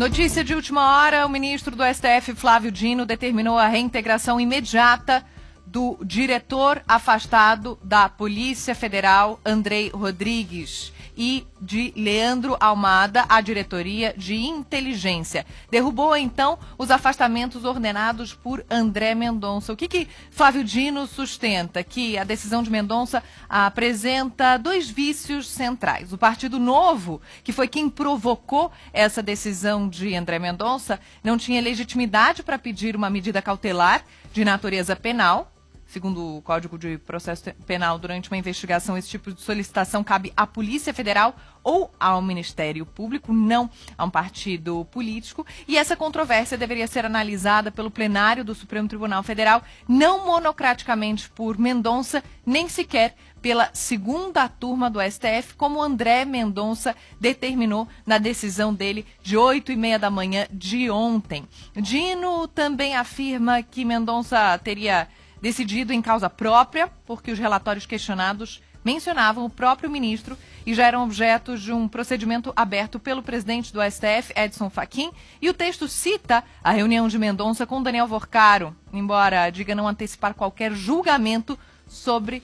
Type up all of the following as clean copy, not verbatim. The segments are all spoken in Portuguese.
Notícia de última hora, o ministro do STF, Flávio Dino, determinou a reintegração imediata do diretor afastado da Polícia Federal, Andrei Rodrigues, e de Leandro Almada, à diretoria de inteligência. Derrubou, então, os afastamentos ordenados por André Mendonça. O que Flávio Dino sustenta? Que a decisão de Mendonça apresenta dois vícios centrais. O Partido Novo, que foi quem provocou essa decisão de André Mendonça, não tinha legitimidade para pedir uma medida cautelar de natureza penal. Segundo o Código de Processo Penal, durante uma investigação, esse tipo de solicitação cabe à Polícia Federal ou ao Ministério Público, não a um partido político. E essa controvérsia deveria ser analisada pelo plenário do Supremo Tribunal Federal, não monocraticamente por Mendonça, nem sequer pela segunda turma do STF, como André Mendonça determinou na decisão dele de 8h30 da manhã de ontem. Dino também afirma que Mendonça teria decidido em causa própria, porque os relatórios questionados mencionavam o próprio ministro e já eram objetos de um procedimento aberto pelo presidente do STF, Edson Fachin, e o texto cita a reunião de Mendonça com Daniel Vorcaro, embora diga não antecipar qualquer julgamento sobre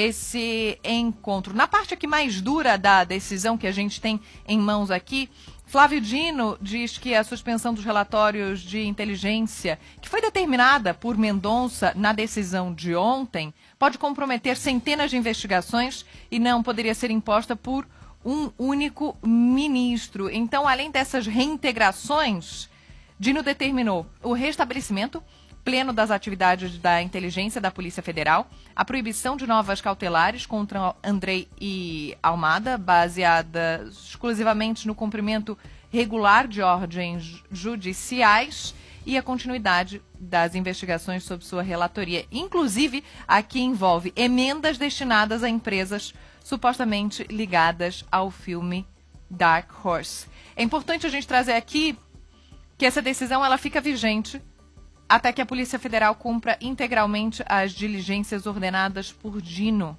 esse encontro. Na parte aqui mais dura da decisão que a gente tem em mãos aqui, Flávio Dino diz que a suspensão dos relatórios de inteligência, que foi determinada por Mendonça na decisão de ontem, pode comprometer centenas de investigações e não poderia ser imposta por um único ministro. Então, além dessas reintegrações, Dino determinou o restabelecimento pleno das atividades da inteligência da Polícia Federal, a proibição de novas cautelares contra Andrei e Almada, baseadas exclusivamente no cumprimento regular de ordens judiciais e a continuidade das investigações sob sua relatoria. Inclusive, aqui envolve emendas destinadas a empresas supostamente ligadas ao filme Dark Horse. É importante a gente trazer aqui que essa decisão ela fica vigente até que a Polícia Federal cumpra integralmente as diligências ordenadas por Dino.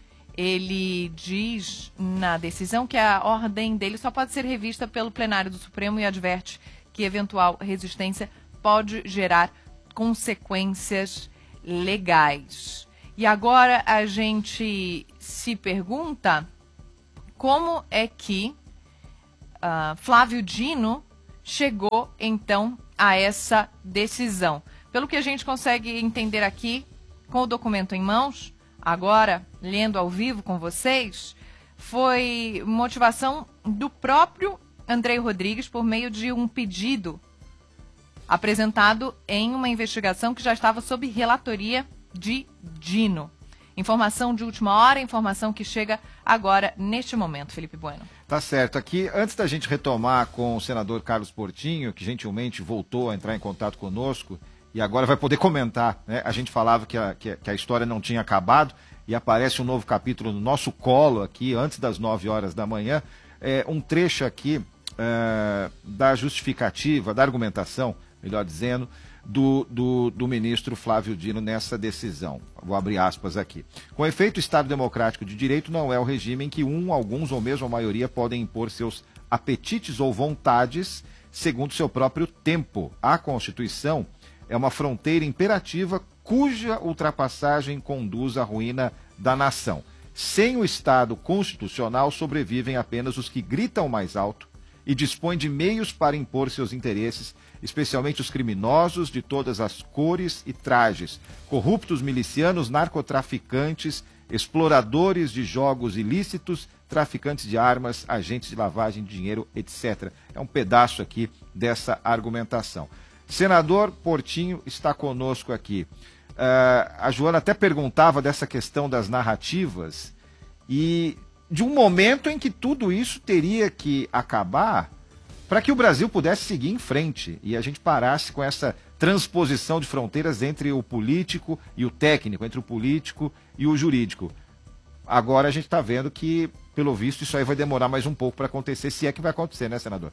Ele diz na decisão que a ordem dele só pode ser revista pelo plenário do Supremo e adverte que eventual resistência pode gerar consequências legais. E agora a gente se pergunta como é que Flávio Dino chegou, então, a essa decisão. Pelo que a gente consegue entender aqui, com o documento em mãos, agora, lendo ao vivo com vocês, foi motivação do próprio Andrei Rodrigues por meio de um pedido apresentado em uma investigação que já estava sob relatoria de Dino. Informação de última hora, informação que chega agora, neste momento, Felipe Bueno. Tá certo. Aqui, antes da gente retomar com o senador Carlos Portinho, que gentilmente voltou a entrar em contato conosco e agora vai poder comentar, né? A gente falava que a história não tinha acabado e aparece um novo capítulo no nosso colo aqui, antes das 9h da manhã. Um trecho aqui da justificativa, da argumentação, melhor dizendo, do ministro Flávio Dino nessa decisão. Vou abrir aspas aqui. Com efeito, o Estado Democrático de Direito não é o regime em que alguns ou mesmo a maioria podem impor seus apetites ou vontades segundo seu próprio tempo. A Constituição é uma fronteira imperativa cuja ultrapassagem conduz à ruína da nação. Sem o Estado constitucional sobrevivem apenas os que gritam mais alto e dispõem de meios para impor seus interesses, especialmente os criminosos de todas as cores e trajes, corruptos milicianos, narcotraficantes, exploradores de jogos ilícitos, traficantes de armas, agentes de lavagem de dinheiro, etc. É um pedaço aqui dessa argumentação. Senador Portinho está conosco aqui. A Joana até perguntava dessa questão das narrativas e de um momento em que tudo isso teria que acabar para que o Brasil pudesse seguir em frente e a gente parasse com essa transposição de fronteiras entre o político e o técnico, entre o político e o jurídico. Agora a gente está vendo que, pelo visto, isso aí vai demorar mais um pouco para acontecer, se é que vai acontecer, né, senador?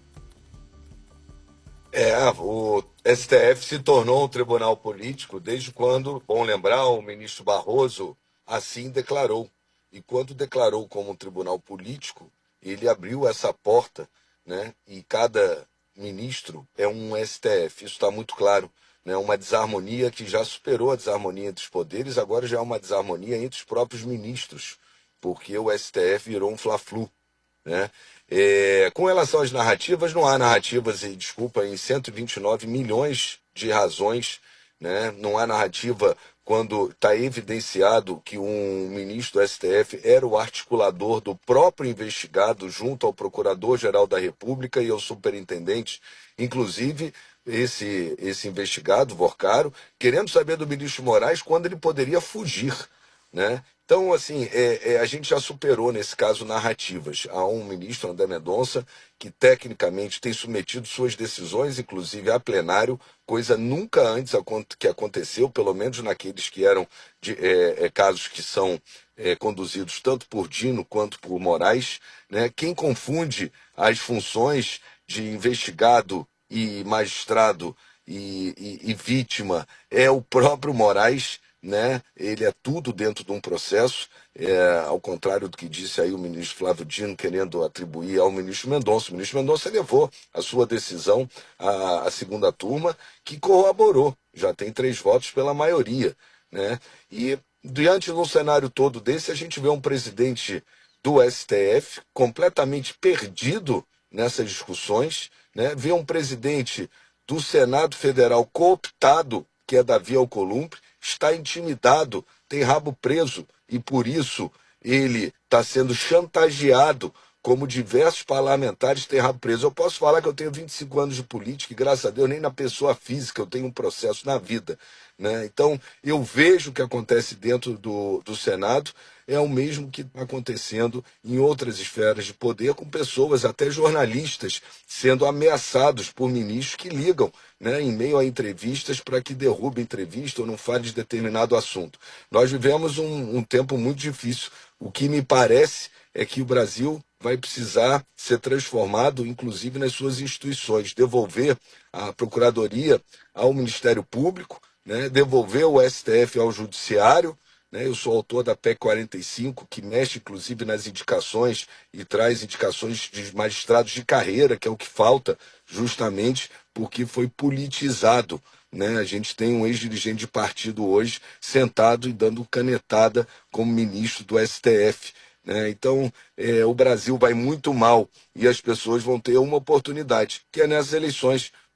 O STF se tornou um tribunal político desde quando, bom lembrar, o ministro Barroso assim declarou. E quando declarou como um tribunal político, ele abriu essa porta, né? E cada ministro é um STF, isso está muito claro. Né? Uma desarmonia que já superou a desarmonia entre os poderes, agora já é uma desarmonia entre os próprios ministros, porque o STF virou um fla-flu. Né? Com relação às narrativas, não há narrativas, e desculpa, em 129 milhões de razões, né? Não há narrativa quando está evidenciado que um ministro do STF era o articulador do próprio investigado junto ao Procurador-Geral da República e ao superintendente, inclusive esse investigado, Vorcaro, querendo saber do ministro Moraes quando ele poderia fugir. Né? Então, assim, a gente já superou, nesse caso, narrativas. Há um ministro, André Mendonça, que tecnicamente tem submetido suas decisões, inclusive a plenário, coisa nunca antes que aconteceu, pelo menos naqueles que eram casos que são conduzidos tanto por Dino quanto por Moraes. Né? Quem confunde as funções de investigado e magistrado e vítima é o próprio Moraes. Né? Ele é tudo dentro de um processo, ao contrário do que disse aí o ministro Flávio Dino, querendo atribuir ao ministro Mendonça. O ministro Mendonça levou a sua decisão à segunda turma, que corroborou, já tem 3 votos pela maioria. Né? E diante de um cenário todo desse, a gente vê um presidente do STF completamente perdido nessas discussões, né? Vê um presidente do Senado Federal cooptado, que é Davi Alcolumbre, está intimidado, tem rabo preso e por isso ele está sendo chantageado, como diversos parlamentares têm rabo preso. Eu posso falar que eu tenho 25 anos de política e, graças a Deus, nem na pessoa física eu tenho um processo na vida. Né? Então, eu vejo o que acontece dentro do Senado, é o mesmo que está acontecendo em outras esferas de poder, com pessoas, até jornalistas, sendo ameaçados por ministros que ligam, né, em meio a entrevistas para que derrube entrevista ou não fale de determinado assunto. Nós vivemos um tempo muito difícil. O que me parece é que o Brasil vai precisar ser transformado, inclusive nas suas instituições, devolver a Procuradoria ao Ministério Público, né, devolver o STF ao Judiciário. Né, eu sou autor da PEC 45, que mexe inclusive nas indicações e traz indicações de magistrados de carreira, que é o que falta justamente porque foi politizado. Né? A gente tem um ex-dirigente de partido hoje sentado e dando canetada como ministro do STF. Né? Então, o Brasil vai muito mal e as pessoas vão ter uma oportunidade, que é nessas eleições.